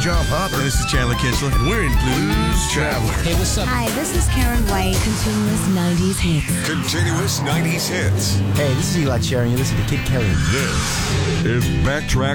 John Popper. This is Chandler Kinchler, and we're in Blues Traveler. Hey, what's up? Hi, this is Karen White. Continuous 90s hits. Continuous 90s hits. Hey, this is Eli Cherry, and you listen to Kid Kelly. This is Backtrack